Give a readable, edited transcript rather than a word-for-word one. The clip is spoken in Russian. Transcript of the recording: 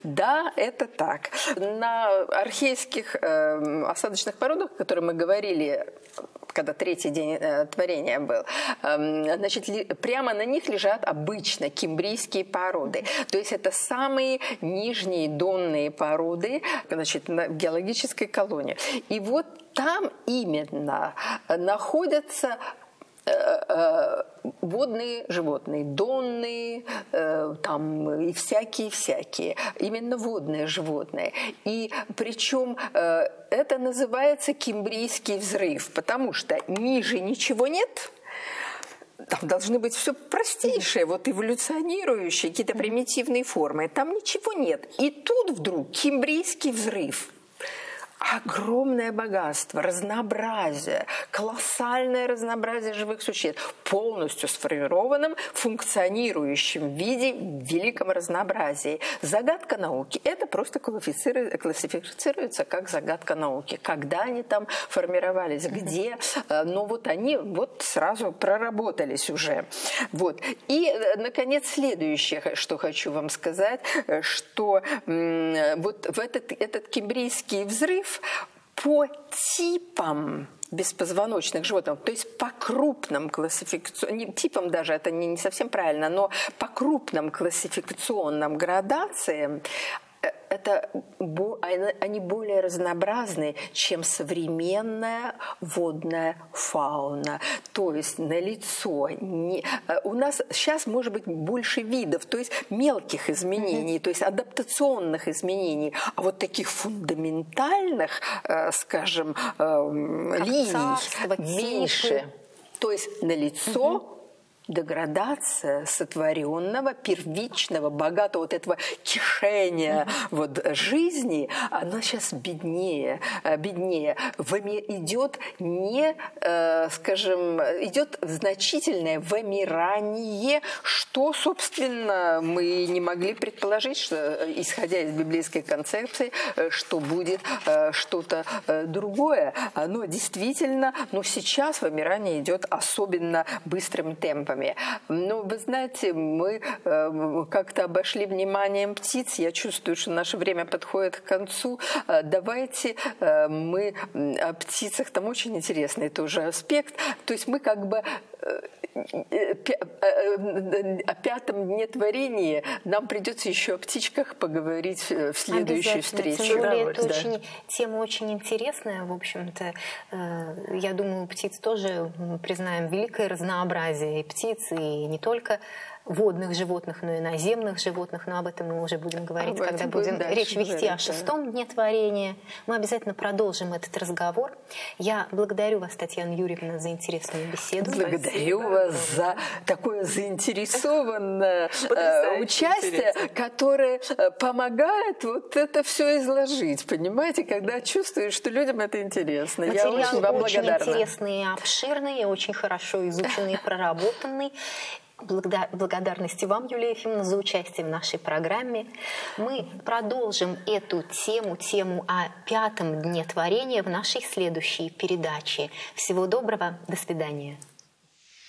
Да, это так. На архейских осадочных породах, о которых мы говорили, когда третий день творения был, значит, прямо на них лежат обычно кимбрийские породы. То есть это самые нижние донные породы, значит, в геологической колонии. И вот там именно находятся водные животные, донные, там и всякие, именно водные животные. И причем это называется кимбрийский взрыв, потому что ниже ничего нет. Там должны быть все простейшие, вот эволюционирующие, какие-то примитивные формы. Там ничего нет. И тут вдруг кимбрийский взрыв. Огромное богатство, разнообразие, колоссальное разнообразие живых существ, полностью сформированном, функционирующем виде в великом разнообразии. Загадка науки. Это просто классифицируется как загадка науки. Когда они там формировались, где, но вот они вот сразу проработались уже. Вот. И, наконец, следующее, что хочу вам сказать, что вот в этот кимбрийский взрыв по типам беспозвоночных животных, то есть по крупным классификационным, типам даже это не совсем правильно, но по крупным классификационным градациям, они более разнообразны, чем современная водная фауна. То есть налицо у нас сейчас может быть больше видов, то есть мелких изменений, то есть адаптационных изменений, а вот таких фундаментальных, скажем, линий меньше. То есть налицо деградация сотворенного, первичного, богатого вот этого кишения вот жизни, она сейчас беднее. Идет не, скажем, идет значительное вымирание, что, собственно, мы не могли предположить, что, исходя из библейской концепции, что будет что-то другое. Оно действительно, но сейчас вымирание идет особенно быстрым темпом. Но вы знаете, мы как-то обошли вниманием птиц. Я чувствую, что наше время подходит к концу. Давайте мы о птицах, там очень интересный тоже аспект. То есть мы как бы о пятом дне творения нам придется еще о птичках поговорить в следующей встрече. Это тема очень интересная, в общем-то. Я думаю, птиц тоже признаем великое разнообразие и птиц, и не только водных животных, но и наземных животных. Но об этом мы уже будем говорить, когда будем речь вести о шестом дне творения. Мы обязательно продолжим этот разговор. Я благодарю вас, Татьяна Юрьевна, за интересную беседу. Благодарю вас за такое заинтересованное участие, которое помогает вот это все изложить. Понимаете, когда чувствуешь, что людям это интересно. Я очень вам благодарна. Очень интересный и обширный, очень хорошо изученный и проработанный. Благодарности вам, Юлия Ефимовна, за участие в нашей программе. Мы продолжим эту тему о пятом дне творения в нашей следующей передаче. Всего доброго, до свидания.